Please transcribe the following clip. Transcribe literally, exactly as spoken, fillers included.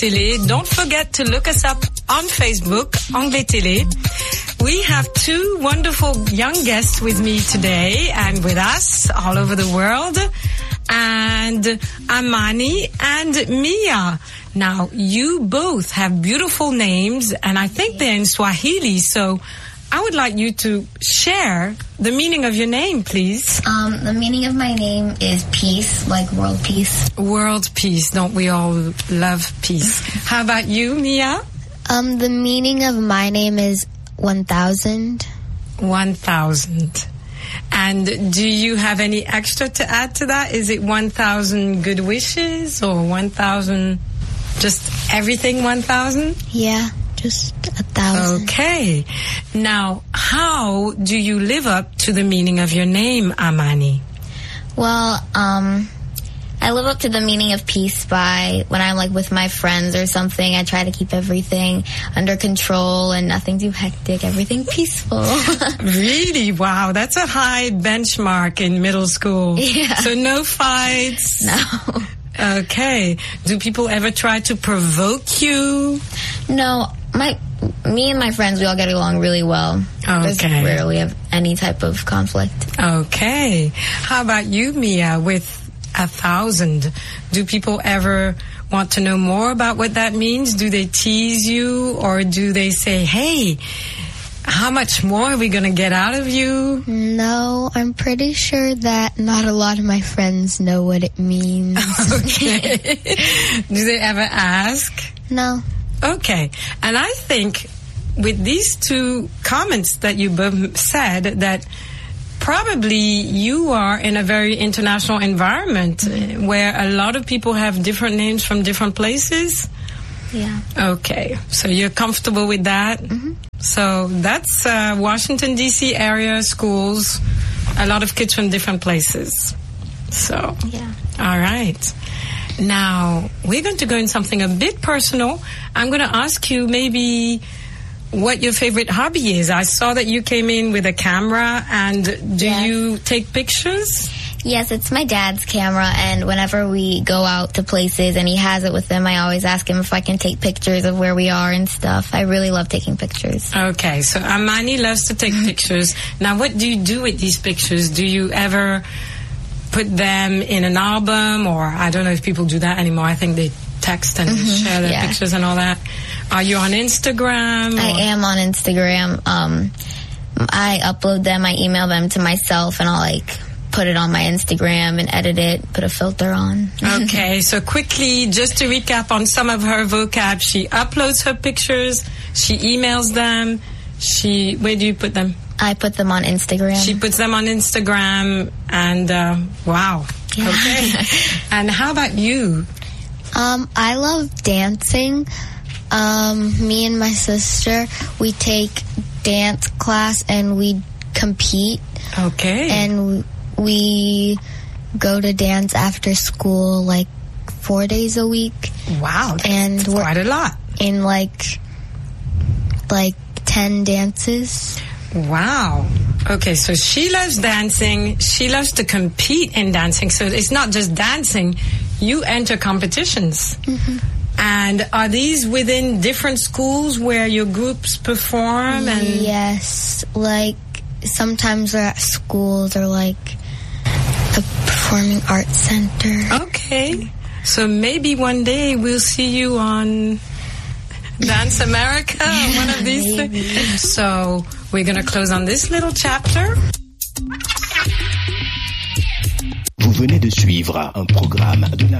Télé. Don't forget to look us up on Facebook, Anglais Télé. We have two wonderful young guests with me today and with us all over the world. And Amani and Mia. Now, you both have beautiful names, and I think they're in Swahili, so I would like you to share the meaning of your name, please. Um, the meaning of my name is peace, like world peace. World peace. Don't we all love peace? How about you, Mia? Um, the meaning of my name is one thousand. one thousand. And do you have any extra to add to that? Is it one thousand good wishes or one thousand, just everything one thousand? Yeah, just a thousand. Okay. Now, how do you live up to the meaning of your name, Amani? Well, um, I live up to the meaning of peace by when I'm like with my friends or something, I try to keep everything under control and nothing too hectic, everything peaceful. Really? Wow, that's a high benchmark in middle school. Yeah. So no fights? No. Okay. Do people ever try to provoke you? No, my me and my friends, we all get along really well. Okay. There's rarely have any type of conflict. Okay. How about you, Mia, with a thousand? Do people ever want to know more about what that means? Do they tease you, or do they say, hey, how much more are we going to get out of you? No, I'm pretty sure that not a lot of my friends know what it means. Okay. Do they ever ask? No. Okay. And I think with these two comments that you both said, that probably you are in a very international environment mm-hmm. where a lot of people have different names from different places. Yeah. Okay. So you're comfortable with that? Mm-hmm. So that's uh, Washington, D C area schools, a lot of kids from different places. So, yeah. All right. Now, we're going to go in something a bit personal. I'm going to ask you maybe what your favorite hobby is. I saw that you came in with a camera, and do yes. you take pictures? Yes, it's my dad's camera, and whenever we go out to places and he has it with him, I always ask him if I can take pictures of where we are and stuff. I really love taking pictures. Okay, so Amani loves to take pictures. Now, what do you do with these pictures? Do you ever put them in an album, or I don't know if people do that anymore. I think they text and mm-hmm. share their yeah. pictures and all that. Are you on Instagram? I or? am on Instagram. Um, I upload them, I email them to myself, and I'll like put it on my Instagram and edit it, put a filter on. Okay, so quickly, just to recap on some of her vocab, she uploads her pictures, she emails them, she, where do you put them? I put them on Instagram. She puts them on Instagram, and uh, wow. Yeah. Okay. And how about you? Um, I love dancing. Um, me and my sister, we take dance class and we compete. Okay. And we go to dance after school like four days a week. Wow, that's, and that's we're quite a lot. In like like ten dances. Wow. Okay, so she loves dancing. She loves to compete in dancing. So it's not just dancing. You enter competitions. Mm-hmm. And are these within different schools where your groups perform? And yes. Like sometimes they're at schools or like the Performing Arts Center. Okay. So maybe one day we'll see you on Dance America, one of these things. So we're going to close on this little chapter. Vous venez de suivre un programme de la